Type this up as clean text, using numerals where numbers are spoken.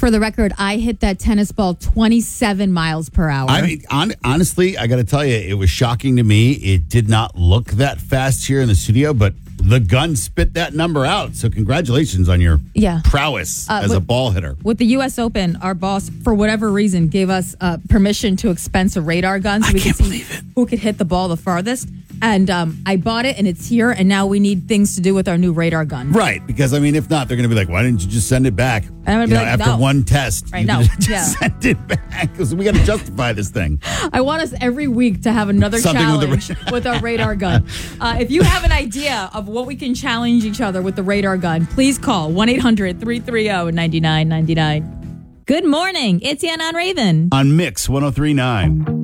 For the record, I hit that tennis ball 27 miles per hour. I mean, honestly, I got to tell you, it was shocking to me. It did not look that fast here in the studio, but the gun spit that number out. So congratulations on your prowess as a ball hitter. With the U.S. Open, our boss, for whatever reason, gave us permission to expense a radar gun so we could see who could hit the ball the farthest. And I bought it, and it's here, and now we need things to do with our new radar gun. Right, because, I mean, if not, they're going to be like, why didn't you just send it back? And I'm going to be like, after one test, right, just send it back, because we got to justify this thing. I want us every week to have another challenge with our radar gun. If you have an idea of what we can challenge each other with the radar gun, please call 1-800-330-9999. Good morning. It's Yan on Raven. On Mix 103.9.